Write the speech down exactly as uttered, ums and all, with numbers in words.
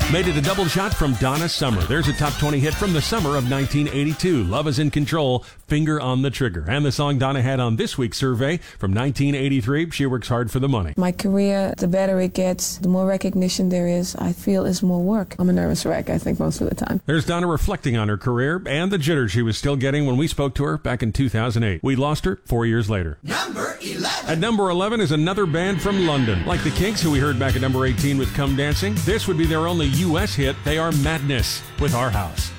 Made it a double shot from Donna Summer. There's a top twenty hit from the summer of nineteen eighty-two. Love is in Control, Finger on the Trigger. And the song Donna had on this week's survey from nineteen eighty-three, She Works Hard for the Money. My career, the better it gets, the more recognition there is, I feel is more work. I'm a nervous wreck, I think, most of the time. There's Donna reflecting on her career and the jitters she was still getting when we spoke to her back in two thousand eight. We lost her four years later. Number eleven. At number eleven is another band from London. Like the Kinks, who we heard back at number eighteen with Come Dancing, this would be their only U S hit. They are Madness with Our House.